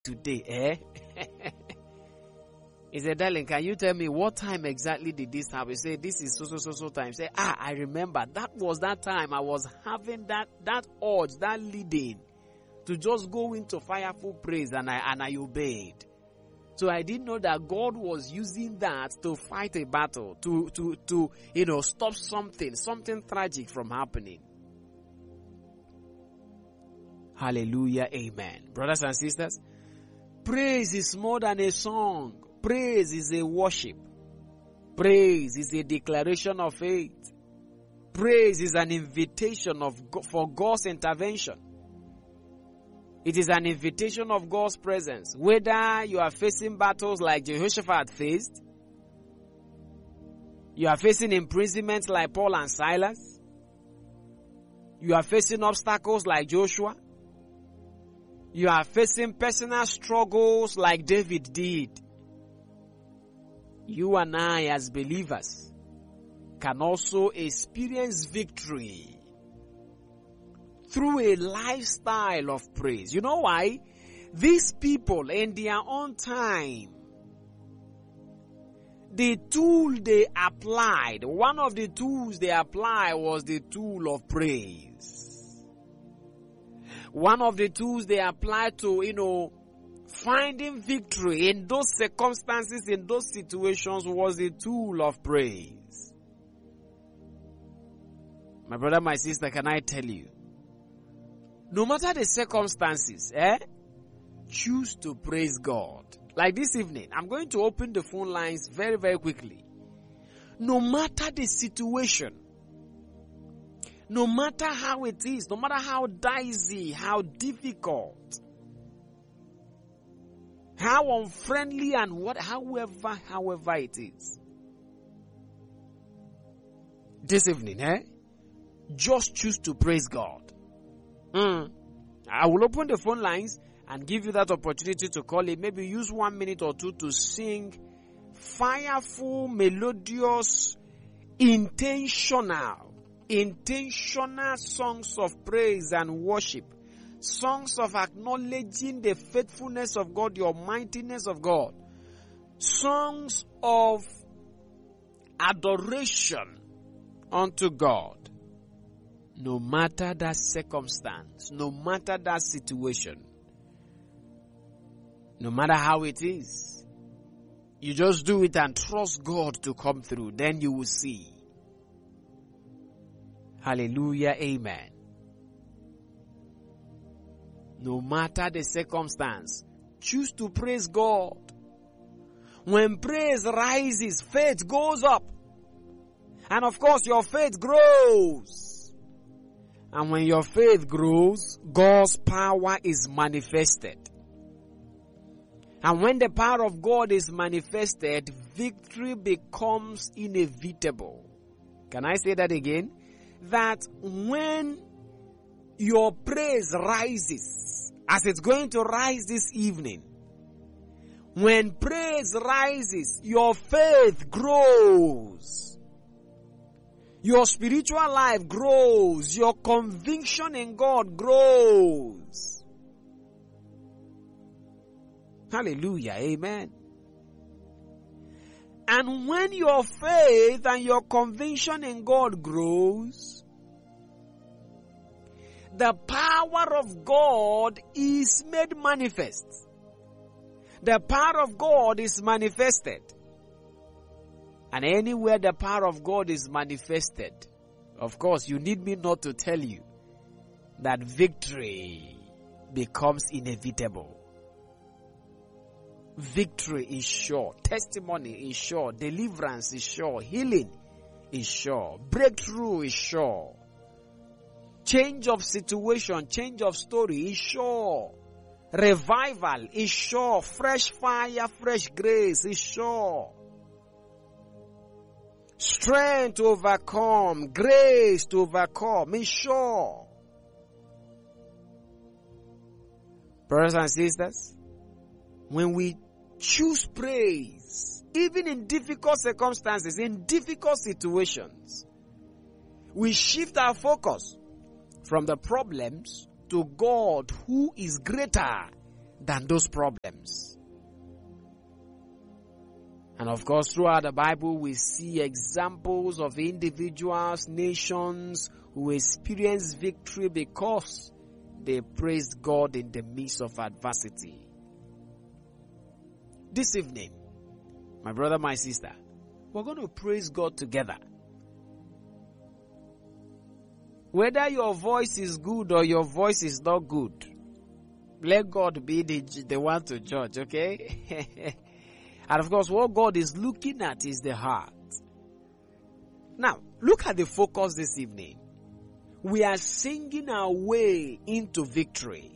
today, eh? He said, darling, can you tell me what time exactly did this happen? He said, this is so time. He said, I remember. That was that time I was having that urge, that leading to just go into fireful praise, and I obeyed. So I didn't know that God was using that to fight a battle, to stop something tragic from happening. Hallelujah, amen. Brothers and sisters, praise is more than a song. Praise is a worship. Praise is a declaration of faith. Praise is an invitation for God's intervention. It is an invitation of God's presence. Whether you are facing battles like Jehoshaphat faced, you are facing imprisonment like Paul and Silas, you are facing obstacles like Joshua, you are facing personal struggles like David did, you and I as believers can also experience victory through a lifestyle of praise. You know why? These people in their own time, the tool they applied, one of the tools they applied was the tool of praise. One of the tools they applied to, finding victory in those circumstances, in those situations, was the tool of praise. My brother, my sister, can I tell you? No matter the circumstances, choose to praise God. Like this evening, I'm going to open the phone lines very, very quickly. No matter the situation, no matter how it is, no matter how dicey, how difficult, how unfriendly, and however it is. This evening, just choose to praise God. I will open the phone lines and give you that opportunity to call it. Maybe use 1 minute or two to sing fireful, melodious, intentional songs of praise and worship. Songs of acknowledging the faithfulness of God, the almightiness of God. Songs of adoration unto God. No matter that circumstance, no matter that situation, no matter how it is, you just do it and trust God to come through. Then you will see. Hallelujah, amen. No matter the circumstance, choose to praise God. When praise rises, faith goes up. And of course, your faith grows. And when your faith grows, God's power is manifested. And when the power of God is manifested, victory becomes inevitable. Can I say that again? That when your praise rises, as it's going to rise this evening, when praise rises, your faith grows. Your spiritual life grows. Your conviction in God grows. Hallelujah. Amen. And when your faith and your conviction in God grows, the power of God is made manifest. The power of God is manifested. And anywhere the power of God is manifested, of course, you need me not to tell you that victory becomes inevitable. Victory is sure. Testimony is sure. Deliverance is sure. Healing is sure. Breakthrough is sure. Change of situation, change of story is sure. Revival is sure. Fresh fire, fresh grace is sure. Strength to overcome, grace to overcome is sure. Brothers and sisters, when we choose praise, even in difficult circumstances, in difficult situations, we shift our focus from the problems to God, who is greater than those problems. And of course, throughout the Bible, we see examples of individuals, nations who experienced victory because they praised God in the midst of adversity. This evening, my brother, my sister, we're going to praise God together. Whether your voice is good or your voice is not good, let God be the one to judge, okay? And of course, what God is looking at is the heart. Now, look at the focus this evening. We are singing our way into victory.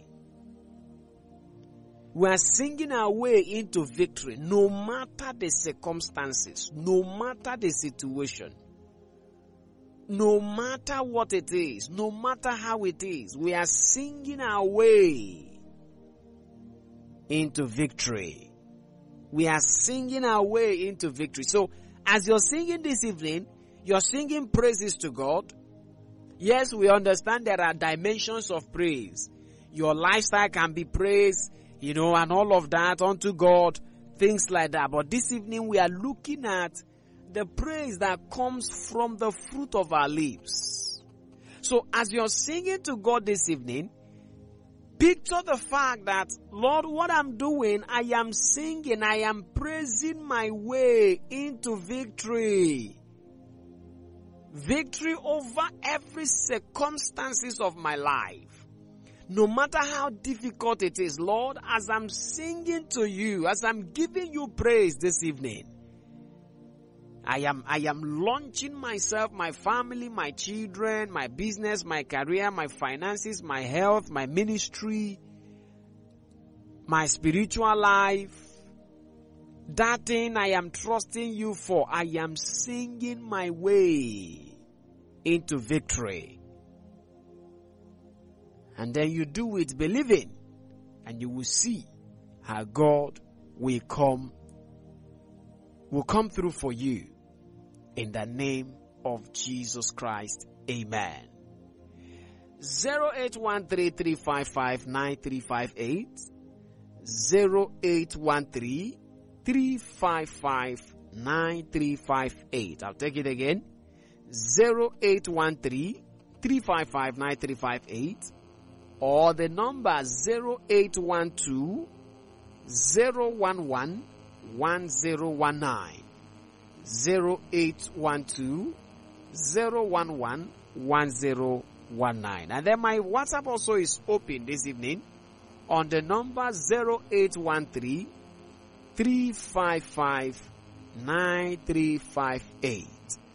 We are singing our way into victory no matter the circumstances, no matter the situation, no matter what it is, no matter how it is. We are singing our way into victory. We are singing our way into victory. So, as you're singing this evening, you're singing praises to God. Yes, we understand there are dimensions of praise. Your lifestyle can be praise, and all of that unto God, things like that. But this evening we are looking at the praise that comes from the fruit of our lips. So as you're singing to God this evening, picture the fact that, Lord, what I'm doing, I am singing, I am praising my way into victory. Victory over every circumstances of my life. No matter how difficult it is, Lord, as I'm singing to you, as I'm giving you praise this evening, I am launching myself, my family, my children, my business, my career, my finances, my health, my ministry, my spiritual life. That thing I am trusting you for, I am singing my way into victory. And then you do it believing, and you will see how God will come through for you. In the name of Jesus Christ. Amen. 0813-355-9358. 0813-355-9358. I'll take it again. 0813-355-9358. Or the number 0812-011-1019. 0812-011-1019. And then my WhatsApp also is open this evening on the number 0813-355-9358.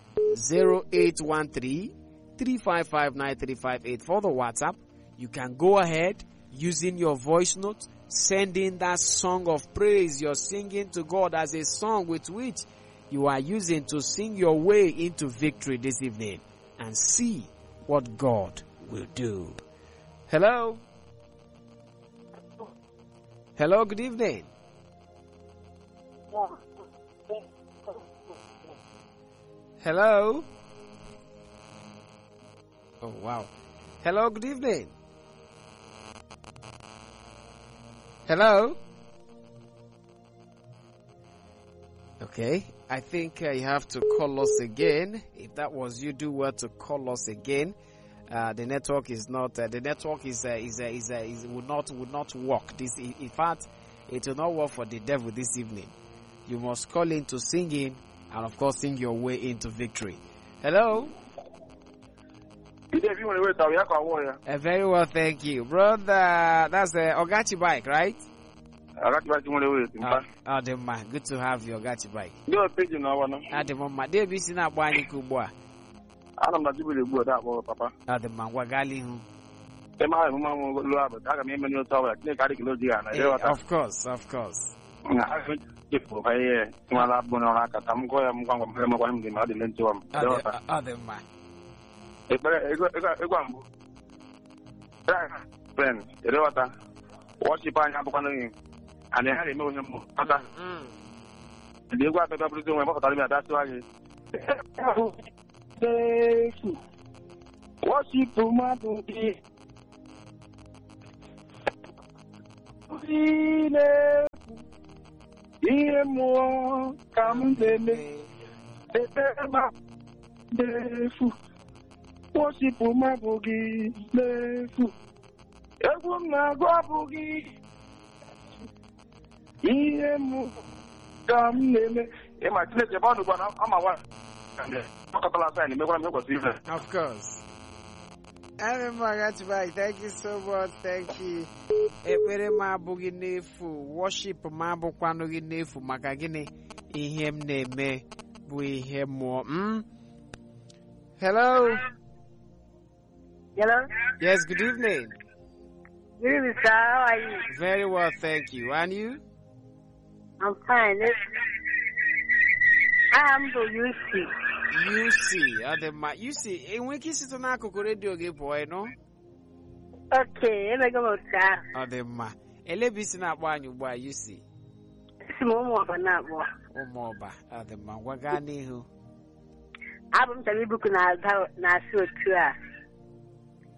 0813-355-9358 for the WhatsApp. You can go ahead using your voice note, send in that song of praise you're singing to God as a song with which you are using to sing your way into victory this evening, and see what God will do. Hello? Hello, good evening. Hello? Oh, wow. Hello, good evening. Hello? Okay, I think you have to call us again. If that was you, do well to call us again. The network is not. The network would not work. In fact, it will not work for the devil this evening. You must call in to sing in, and of course, sing your way into victory. Hello. Very well, thank you, brother. That's the Ogachi bike, right? Good to have your Ogachi bike. Of course. And they had a million more. They got the double doing what that's why. What's he to my booty? ihe mmụọ ka m na-eme ekpere m n'efu worship m abụghị n'efu egwu m na-agụ abụghị ihe mmụọ ka m na-eme ịma Chineke ebe ọ dụgwa na ọ ma nwa ọkọtala sign mekwara m ekwesị ife. Of course. Thank you so much. Thank you. Ekpere m abụghị n'efu, worship m abụkwanụ gị n'efu maka gịnị? Ihe m na-eme bụ ihe mmụọ. Hello. Hello. Yes, good evening. Good evening, sir. How are you? Very well, thank you. And you? I'm fine. I am the UC. UC, enwe ike isite n'akụkụ redio gị pụọ ịnụ? Okay, emego m otu ahụ. Ọ dị mma. Elebe isi na-akpọ anyị ugbu a UC? Isi m ụmụọba na-akpọ. Ụmụọba, ọ dị mma. Ngwa gaa n'ihu. Abụ m chọrọ ibuku na-asị otu a.